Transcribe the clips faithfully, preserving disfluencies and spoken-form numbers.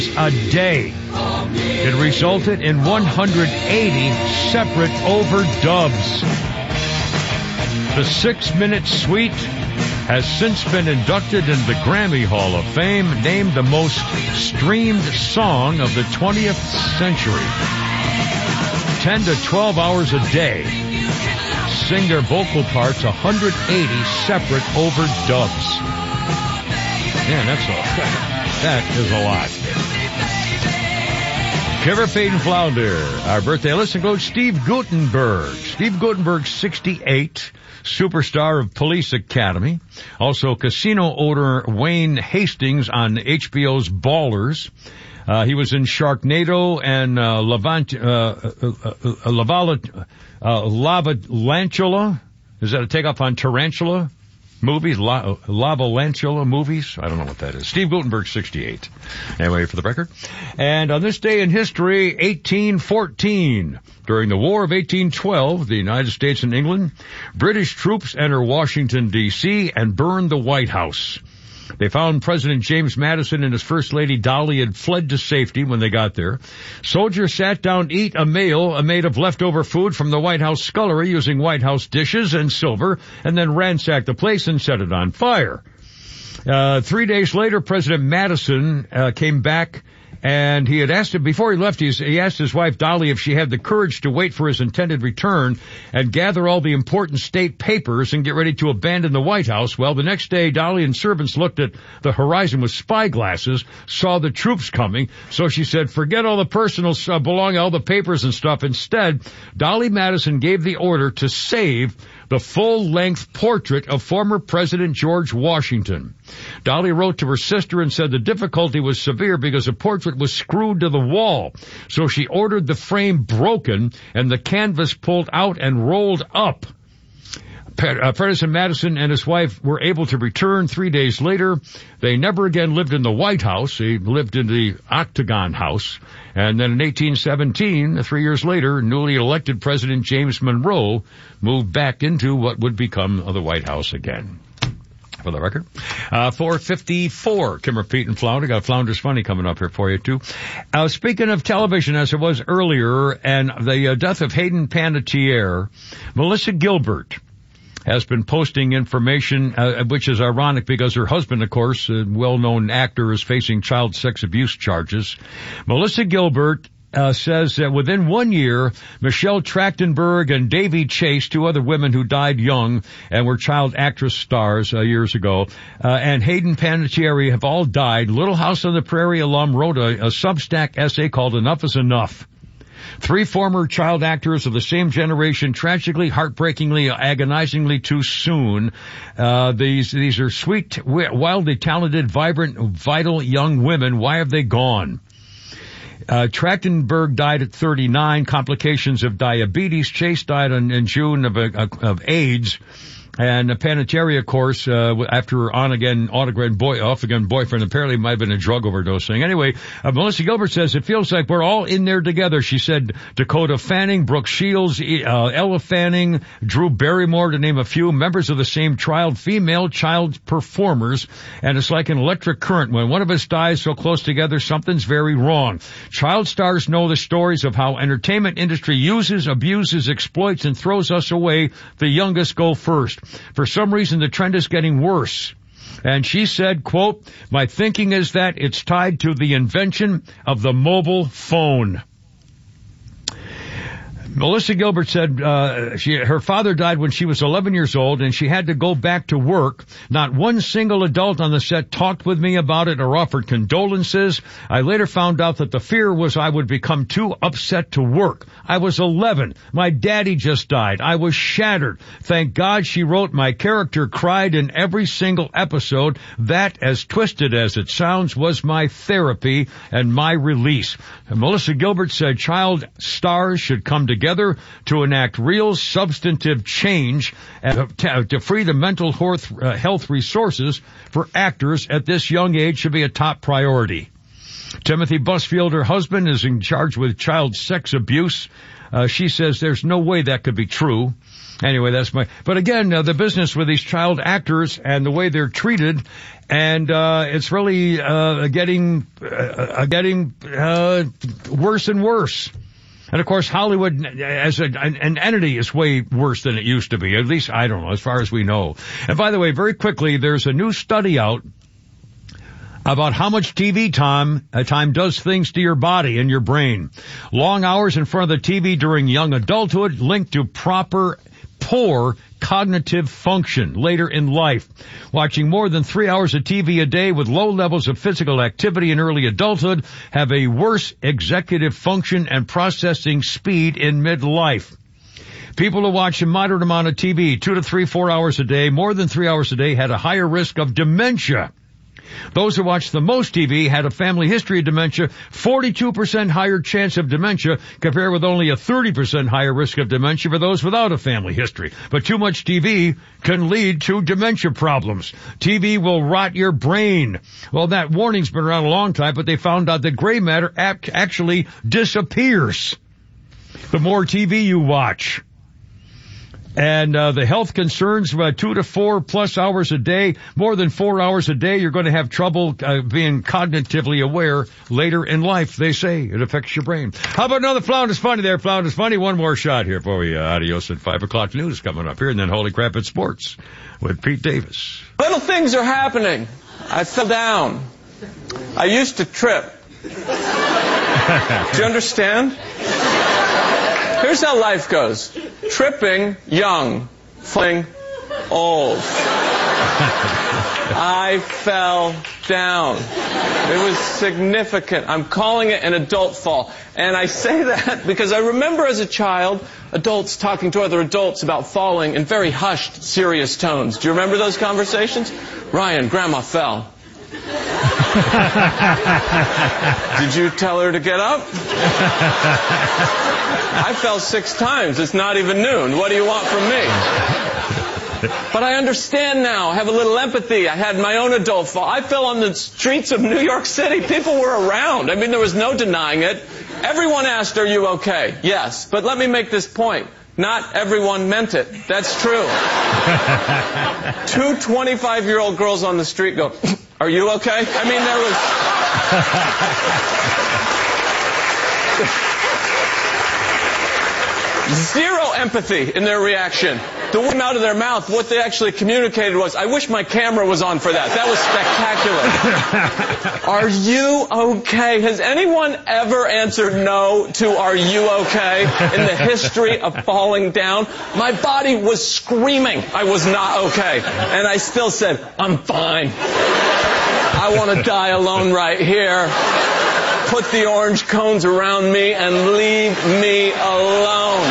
a day. It resulted in one hundred eighty separate overdubs. The six-minute suite has since been inducted into the Grammy Hall of Fame, named the most streamed song of the twentieth century. ten to twelve hours a day. Sing their vocal parts, one hundred eighty separate overdubs. Man, that's a, that is a lot. Kemmer Payton Flounder, our birthday list includes Steve Guttenberg. Steve Guttenberg, sixty-eight, superstar of Police Academy. Also casino owner Wayne Hastings on H B O's Ballers. Uh, he was in Sharknado and uh, Levant, uh, uh, uh, uh, Lavala, uh, Lavalantula. Is that a takeoff on Tarantula? Movies, La, Lavalantula movies. I don't know what that is. Steve Guttenberg, sixty-eight. Anyway, for the record. And on this day in history, eighteen fourteen, during the War of eighteen twelve, the United States and England, British troops enter Washington, D C and burn the White House. They found President James Madison and his First Lady Dolly had fled to safety when they got there. Soldiers sat down to eat a meal made of leftover food from the White House scullery using White House dishes and silver, and then ransacked the place and set it on fire. Uh, three days later, President Madison uh, came back, and he had asked him, before he left, he, he asked his wife Dolly if she had the courage to wait for his intended return and gather all the important state papers and get ready to abandon the White House. Well, the next day, Dolly and servants looked at the horizon with spy glasses, saw the troops coming, so she said, forget all the personal uh, belonging, all the papers and stuff. Instead, Dolly Madison gave the order to save the full-length portrait of former President George Washington. Dolly wrote to her sister and said the difficulty was severe because the portrait was screwed to the wall. So she ordered the frame broken and the canvas pulled out and rolled up. Uh, President Madison and his wife were able to return three days later. They never again lived in the White House. They lived in the Octagon House. And then in eighteen seventeen, three years later, newly elected President James Monroe moved back into what would become the White House again. For the record. Uh, four fifty-four, Kimmer, Pete, and Flounder. Got Flounder's Funny coming up here for you, too. Uh, speaking of television, as it was earlier, and the uh, death of Hayden Panettiere, Melissa Gilbert has been posting information, uh, which is ironic because her husband, of course, a well-known actor, is facing child sex abuse charges. Melissa Gilbert Uh, says that within one year, Michelle Trachtenberg and Davy Chase, two other women who died young and were child actress stars uh, years ago, uh, and Hayden Panettiere have all died. Little House on the Prairie alum wrote a, a Substack essay called Enough is Enough. Three former child actors of the same generation, tragically, heartbreakingly, agonizingly too soon. Uh, these, these are sweet, wildly talented, vibrant, vital young women. Why have they gone? Uh, Trachtenberg died at thirty-nine, complications of diabetes. Chase died in, in June of, uh, of AIDS. And Panettiere, of course, uh, after on-again, on-again, boy, off-again boyfriend, apparently might have been a drug overdose thing. Anyway, uh, Melissa Gilbert says, it feels like we're all in there together. She said Dakota Fanning, Brooke Shields, uh, Ella Fanning, Drew Barrymore, to name a few, members of the same trial, female child performers. And it's like an electric current. When one of us dies so close together, something's very wrong. Child stars know the stories of how entertainment industry uses, abuses, exploits, and throws us away. The youngest go first. For some reason, the trend is getting worse. And she said, quote, my thinking is that it's tied to the invention of the mobile phone. Melissa Gilbert said uh, she, her father died when she was eleven years old, and she had to go back to work. Not one single adult on the set talked with me about it or offered condolences. I later found out that the fear was I would become too upset to work. I was eleven. My daddy just died. I was shattered. Thank God, she wrote, my character cried in every single episode. That, as twisted as it sounds, was my therapy and my release. And Melissa Gilbert said child stars should come together together to enact real substantive change and to, to free the mental health, uh, health resources for actors at this young age should be a top priority. Timothy Busfield, her husband, is in charge with child sex abuse. Uh, she says there's no way that could be true. Anyway, that's my, but again, uh, the business with these child actors and the way they're treated, and, uh, it's really, uh, getting, uh, getting, uh, worse and worse. And of course, Hollywood as a, an, an entity is way worse than it used to be. At least, I don't know, as far as we know. And by the way, very quickly, there's a new study out about how much T V time, uh, time does things to your body and your brain. Long hours in front of the T V during young adulthood linked to proper poor cognitive function later in life. Watching more than three hours of T V a day with low levels of physical activity in early adulthood have a worse executive function and processing speed in midlife. People who watch a moderate amount of T V, two to three, four hours a day, more than three hours a day, had a higher risk of dementia. Those who watched the most T V had a family history of dementia, forty-two percent higher chance of dementia, compared with only a thirty percent higher risk of dementia for those without a family history. But too much T V can lead to dementia problems. T V will rot your brain. Well, that warning's been around a long time, but they found out that gray matter actually disappears the more T V you watch. And uh, the health concerns, uh, two to four plus hours a day, more than four hours a day, you're going to have trouble uh, being cognitively aware later in life. They say it affects your brain. How about another Flounders Funny there, Flounders Funny? One more shot here for you. Adios at five o'clock news coming up here, and then Holy Crap at Sports with Pete Davis. Little things are happening. I fell down. I used to trip. Do you understand? Here's how life goes. Tripping, young. Falling, old. I fell down. It was significant. I'm calling it an adult fall. And I say that because I remember as a child, adults talking to other adults about falling in very hushed, serious tones. Do you remember those conversations? Ryan, Grandma fell. Did you tell her to get up? I fell six times. It's not even noon. What do you want from me? But I understand now. I have a little empathy. I had my own adult fall. I fell on the streets of New York City. People were around. I mean, there was no denying it. Everyone asked, are you okay? Yes. But let me make this point. Not everyone meant it. That's true. Two twenty-five-year-old girls on the street go, are you okay? I mean, there was zero empathy in their reaction. The word out of their mouth, what they actually communicated was, I wish my camera was on for that. That was spectacular. Are you okay? Has anyone ever answered no to are you okay in the history of falling down? My body was screaming I was not okay. And I still said, I'm fine. I want to die alone right here. Put the orange cones around me and leave me alone.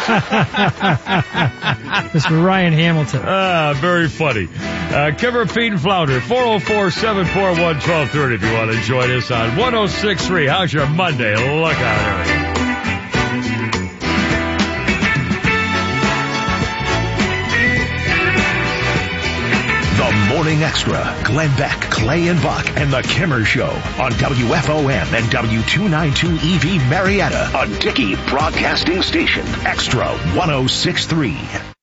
Mister Ryan Hamilton. Ah, very funny. Uh, Kimmer, Pete, and Flounder, four oh four, seven four one, one two three oh if you want to join us on one oh six point three. How's your Monday? Look out, everybody. Morning Extra, Glenn Beck, Clay and Buck, and The Kimmer Show on W F O M and W two ninety-two E V Marietta, a Dickey broadcasting station. Extra one oh six point three.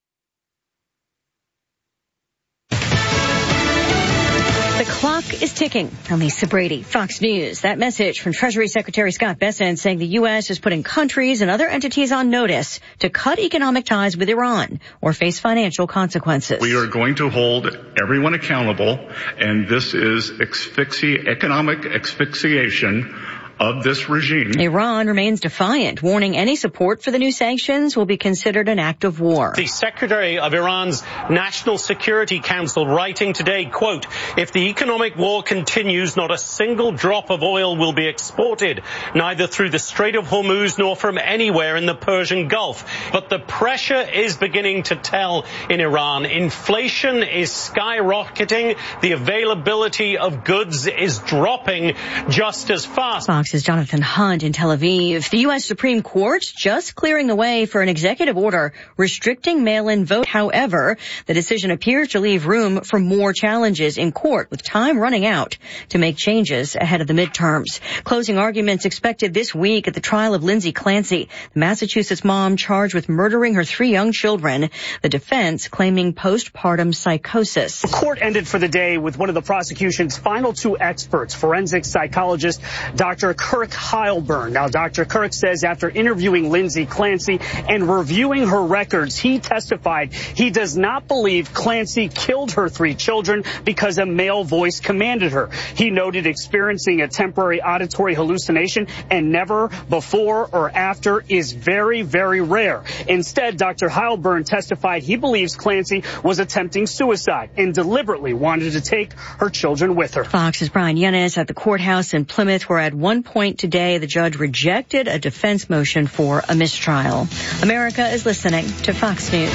The clock is ticking. I'm Lisa Brady, Fox News. That message from Treasury Secretary Scott Bessent saying the U S is putting countries and other entities on notice to cut economic ties with Iran or face financial consequences. We are going to hold everyone accountable, and this is asphyxi- economic asphyxiation of this regime. Iran remains defiant, warning any support for the new sanctions will be considered an act of war. The Secretary of Iran's National Security Council writing today, quote, if the economic war continues, not a single drop of oil will be exported, neither through the Strait of Hormuz nor from anywhere in the Persian Gulf. But the pressure is beginning to tell in Iran. Inflation is skyrocketing. The availability of goods is dropping just as fast. Fox Fox's Jonathan Hunt in Tel Aviv. The U S Supreme Court just clearing the way for an executive order restricting mail-in vote. However, the decision appears to leave room for more challenges in court, with time running out to make changes ahead of the midterms. Closing arguments expected this week at the trial of Lindsay Clancy, the Massachusetts mom charged with murdering her three young children, the defense claiming postpartum psychosis. The court ended for the day with one of the prosecution's final two experts, forensic psychologist Doctor Kirk Heilburn. Now, Doctor Kirk says after interviewing Lindsay Clancy and reviewing her records, he testified he does not believe Clancy killed her three children because a male voice commanded her. He noted experiencing a temporary auditory hallucination and never before or after is very, very rare. Instead, Doctor Heilburn testified he believes Clancy was attempting suicide and deliberately wanted to take her children with her. Fox's Brian Yennis at the courthouse in Plymouth, where at one point today the judge rejected a defense motion for a mistrial. America is listening to Fox News.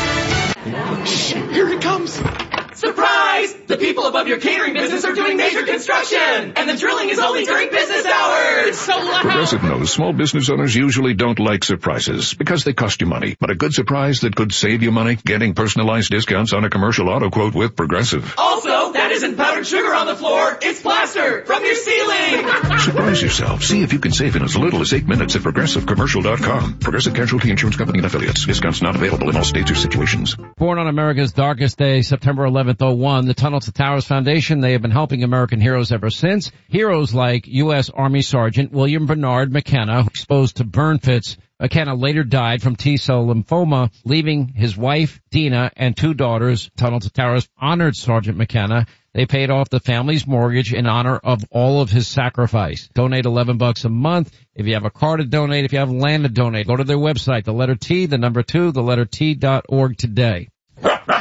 Shh, here it comes. Surprise! The people above your catering business are doing major construction, and the drilling is only during business hours. It's so loud. Progressive knows small business owners usually don't like surprises because they cost you money. But a good surprise that could save you money? Getting personalized discounts on a commercial auto quote with Progressive. Also, that isn't powdered sugar on the floor. It's plaster from your ceiling. Surprise yourself. See if you can save in as little as eight minutes at progressive commercial dot com. Progressive Casualty Insurance Company and affiliates. Discounts not available in all states or situations. Born on America's darkest day, September eleventh, oh one, the Tunnel to Towers Foundation, they have been helping American heroes ever since. Heroes like U S Army Sergeant William Bernard McKenna, exposed to burn pits. McKenna later died from T-cell lymphoma, leaving his wife, Dina, and two daughters. Tunnel to Towers honored Sergeant McKenna. They paid off the family's mortgage in honor of all of his sacrifice. Donate eleven bucks a month. If you have a car to donate, if you have land to donate, go to their website, the letter T, the number two, the letter T dot org today.